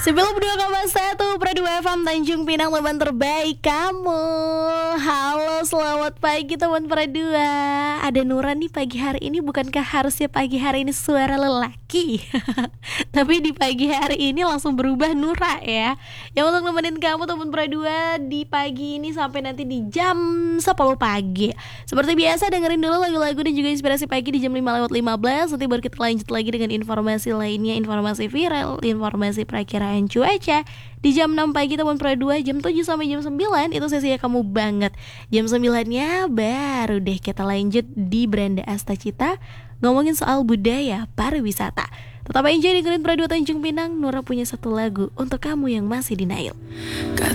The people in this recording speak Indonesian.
92,1 Pro 2 FM Tanjung Pinang, teman terbaik kamu. Halo, selamat pagi teman Pro 2. Ada Nura nih pagi hari ini. Bukankah harusnya pagi hari ini suara lelaki? Tapi di pagi hari ini langsung berubah Nura ya. Yang untuk nemenin kamu teman Pro 2 di pagi ini sampai nanti di jam 10 pagi. Seperti biasa dengerin dulu lagu-lagu dan juga inspirasi pagi di jam 5:15. Nanti baru kita lanjut lagi dengan informasi lainnya, informasi viral, informasi perakiraan cuaca di jam 6 pagi teman Pro 2. Jam 7 sampai jam 9 itu sesinya kamu banget. Jam 9-nya baru deh kita lanjut di Beranda Astacita ngomongin soal budaya pariwisata. Tetap enjoy dengerin Pro 2 Tanjung Pinang. Nura punya satu lagu untuk kamu yang masih denial.